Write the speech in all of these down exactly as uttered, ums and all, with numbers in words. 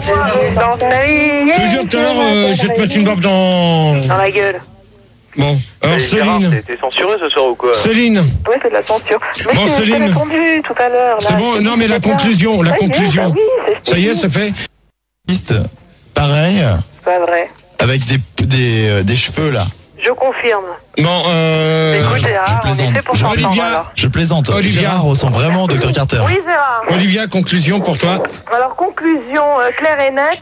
Dans ta vie. Je te jure, tout à l'heure, euh, je vais te mettre une barbe dans... Dans la gueule. Bon, alors Céline. T'es censuré ce soir ou quoi? Céline. Ouais, c'est de la censure. Mais Bon, je t'ai Céline. répondu tout à l'heure. C'est bon, non mais la conclusion, la conclusion. Ça y est, ça fait. Pareil. Pas vrai. Avec des, des, euh, des cheveux là. Je confirme. Bon, euh... Écoute, Gérard, je on est plaisante. fait pour Je, s'entendre, Olivia. alors. je plaisante. Olivia. Gérard ressemble vraiment au docteur Carter. Oui, Gérard. Olivia, conclusion pour toi. Alors, conclusion euh, claire et nette.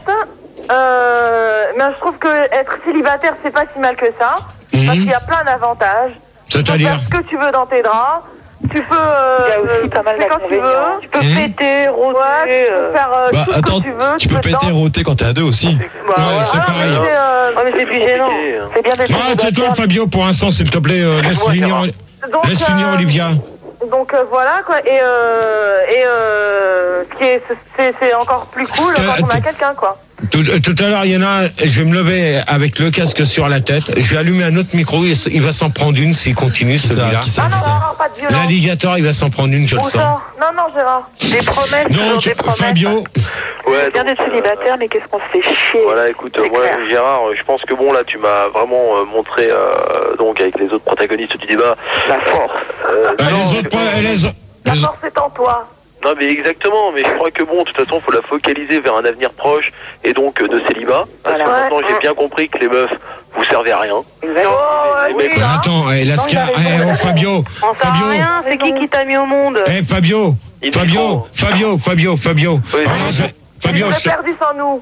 Euh, mais je trouve que être célibataire, c'est pas si mal que ça. Mhm. Parce qu'il y a plein d'avantages. Tu peux C'est-à-dire faire ce que tu veux dans tes draps. Tu peux. Euh, Il y a aussi pas mal faire quand tu veux. d'inconvénients. Tu peux Mhm. péter, rôter. Ouais, tu peux faire euh, Bah tout attends, ce que tu veux. tu peux péter et rôter quand t'es à deux aussi. Bah, Ouais, voilà, c'est mais pareil. c'est, euh, ouais, mais c'est plus gênant. C'est bien d'être Ah, c'est toi, célibataire. Fabio, pour l'instant, s'il te plaît, euh, laisse Ouais, finir, Donc, laisse finir euh, Olivia. Donc euh, voilà quoi, et euh, et euh, ce qui est, c'est, c'est encore plus cool Euh, quand on a t- quelqu'un quoi. Tout, euh, tout à l'heure, il y en a un, je vais me lever avec le casque sur la tête, je vais allumer un autre micro, il, il va s'en prendre une s'il continue Qui ça, celui-là. qui ça, Ah non, qui ça non, non, pas de violence. L'alligator, il va s'en prendre une, je le Où sens. ça? Non, non, Gérard. Des promesses, toujours Donc, des promesses. Fabio, Ouais, C'est bien donc, d'être célibataire, mais qu'est-ce qu'on se fait chier. Voilà, écoute, C'est moi, clair. Gérard, je pense que bon, là, tu m'as vraiment euh, montré, euh, donc, avec les autres protagonistes du débat, La force. euh, euh, non, les autres, c'est pas- les, les, La force est en toi. Non, mais exactement, mais je crois que bon, de toute façon, faut la focaliser vers un avenir proche et donc euh, de célibat. Parce que Voilà. maintenant, j'ai bien compris que les meufs, vous servez à rien. Exactement. Oh, les oui, mecs, là. attends, eh, la Non, scar, il a raison. eh, oh, Fabio, On sert à Fabio, rien, c'est qui qui t'a mis au monde? eh, Fabio, Il Fabio, défend. Fabio, Fabio, Fabio, Oui, Ah, oui. je- Fabio, Vous je serez perdu sans nous.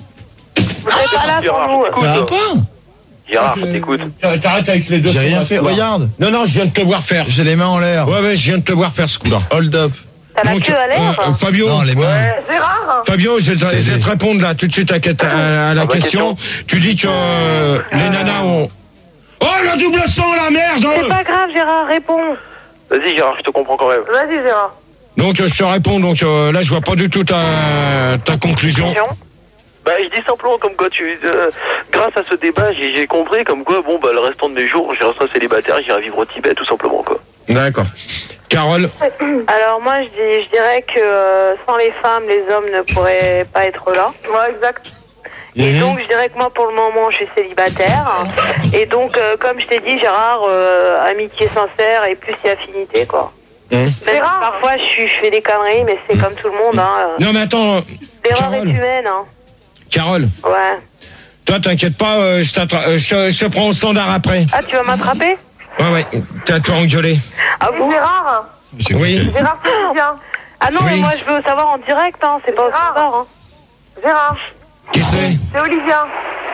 Vous serez pas là sans Gérard, nous. écoute, Ça va pas? Gérard, écoute. te- t'arrêtes avec les deux. J'ai sur rien la fait, couloir. regarde. Non, non, je viens de te voir faire. J'ai les mains en l'air. Ouais, ouais, je viens de te voir faire ce coup-là. Hold up. T'as la queue à l'air? euh, Fabio, Non, les mains. Gérard? Fabio, je, vais te- C'est je vais des- te répondre là tout de suite à, à- à la Ah, bah, question. Tu dis que euh, les nanas ont... Oh, le double sang, la merde C'est pas grave, Gérard, réponds. Vas-y, Gérard, je te comprends quand même. Vas-y, Gérard. Donc, euh, je te réponds. Donc euh, là, je vois pas du tout ta, ta conclusion. Bah, je dis simplement comme quoi tu, euh, grâce à ce débat, j'ai j'ai compris comme quoi, bon, bah, le restant de mes jours, je resterai célibataire, j'irai vivre au Tibet, tout simplement, quoi. D'accord. Carole, Alors moi, je, dis, je dirais que euh, sans les femmes, les hommes ne pourraient pas être là. Ouais, exact. Et Mhm. donc, je dirais que moi, pour le moment, je suis célibataire. Et donc, euh, comme je t'ai dit, Gérard, euh, amitié sincère et plus si affinité, quoi. Mhm. Même si parfois, je, suis, je fais des conneries, mais c'est comme tout le monde. Hein. non mais attends, L'erreur est Carole. humaine. Hein. Carole, Ouais. toi, t'inquiète pas, euh, je, t'attra- euh, je te- je te prends au standard après. Ah, tu vas m'attraper? Ouais, ouais, t'as toi engueulé. Ah vous, Gérard? Oui. Gérard, c'est bien. Ah non, Oui. mais moi, je veux savoir en direct, hein. C'est pas au standard. Hein. Gérard, Qui c'est? c'est Olivia.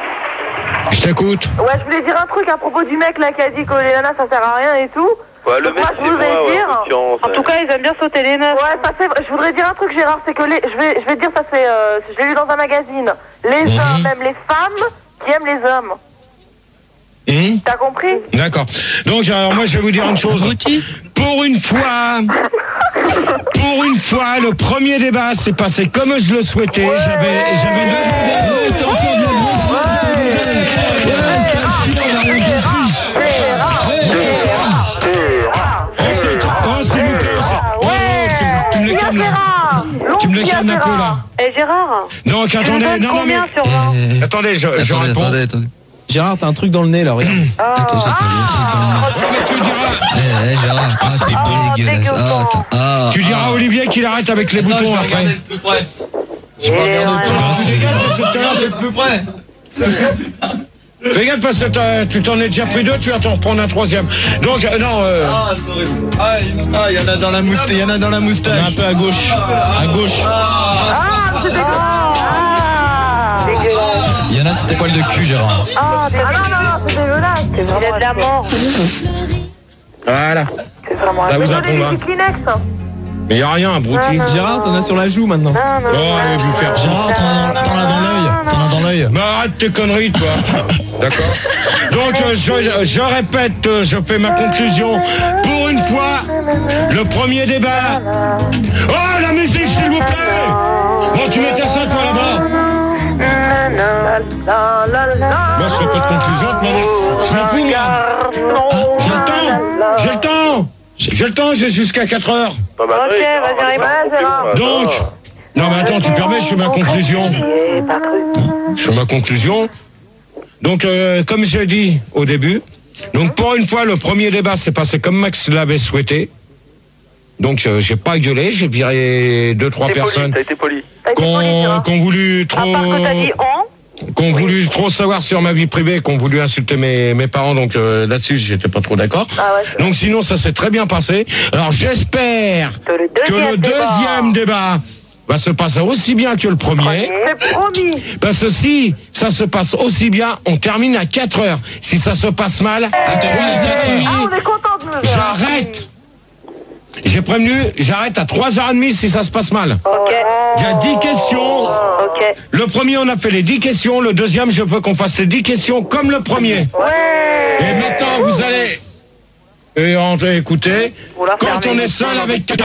Je t'écoute. Ouais, je voulais dire un truc à propos du mec là qui a dit que les nanas ça sert à rien et tout. Ouais, le Donc mec, moi, je c'est voudrais moi, ouais, dire. confiance, En ouais. tout cas, ils aiment bien sauter les meufs. Ouais, ça c'est. Je voudrais dire un truc, Gérard, c'est que les. Je vais, je vais te dire ça, c'est. Euh, je l'ai lu dans un magazine. Les Mhm. hommes, même les femmes, qui aiment les hommes. Hum, T'as compris? D'accord. Donc, alors moi, je vais vous dire une chose. Pour une fois, pour une fois, le premier débat s'est passé comme je le souhaitais. J'avais, j'avais Oh, c'est- oh, s'il vous plaît, c'est- oh, tu, tu me les calmes là. Tu me les calmes un peu là. Eh Gérard, Donc, tu me attendez, donnes non, non, mais. combien sur vingt? Attendez, je, je Attendez, réponds. attendez, attendez. Gérard, t'as un truc dans le nez là, regarde. Attends, attends, Oh, mais tu diras, Eh, eh, Gérard, ah, t'es Oh, dégueulasse. Ah, dégueulasse. attends, ah, tu diras à Olivier qu'il arrête avec les boutons après. Je vais regarder Fais gaffe, parce que tout à l'heure, le plus près. Fais gaffe parce que t'as- tu t'en es déjà pris deux, tu vas t'en reprendre un troisième. Donc, euh, non, euh, Ah, c'est horrible. Ah, il y en a dans la moustache. Il y en a dans la moustache. Il y en a un peu à gauche. À gauche. Ah, c'est dégueulasse. Ah, dégueulasse. Il y en a sur tes poils de cul, Gérard. Ah, non, non, non, c'est dégueulasse. C'est vraiment de la mort. voilà. C'est vraiment Ça vous Désolé, apprendra. les petits Kleenex. Mais y a rien, abruti. Non, non. Gérard, t'en as sur la joue maintenant. Non, non, Oh, non, allez vous faire. Gérard, t'en as, t'en as dans l'œil. T'en as dans l'œil. Mais arrête tes conneries, toi. D'accord. Donc, euh, je, je répète, euh, je fais ma conclusion. Pour une fois, le premier débat. Oh, la musique, s'il vous plaît. Bon, tu mettais ça, toi, là-bas. Moi, je fais pas de conclusion, mais je m'en fous, moi. J'ai le temps. J'ai le temps. J'ai le temps, j'ai jusqu'à quatre heures. Pas mal, Ok, Gérard, vas-y, allez, arrive, champion, Gérard. là, Donc, ça va. Non, mais attends, tu permets, je fais ma conclusion. J'ai pas cru. Je fais ma conclusion. Donc, euh, comme j'ai dit au début, donc pour une fois, le premier débat s'est passé comme Max l'avait souhaité. Donc, euh, j'ai pas gueulé, j'ai viré deux, trois T'es poli, personnes t'as été poli. T'as été poli, qu'on toi. qu'on voulu trop... À part que t'as dit en. Qu'on voulu trop savoir sur ma vie privée, qu'on voulu insulter mes, mes parents, donc euh, là-dessus, j'étais pas trop d'accord. Ah ouais, c'est donc sinon, ça s'est très bien passé. Alors, j'espère Que le que deuxième le débat. deuxième débat va se passer aussi bien que le premier. C'est promis. Parce que si ça se passe aussi bien, on termine à quatre heures. Si ça se passe mal, à trois heures trente, Ah, on est content de nous. j'arrête. J'ai prévenu, j'arrête à trois heures trente si ça se passe mal. Ok. Il y a dix questions. Ok. Le premier, on a fait les dix questions. Le deuxième, je veux qu'on fasse les dix questions comme le premier. Ouais. Et maintenant, vous allez... Et on écoutez, Vous la quand fermez. on est seul avec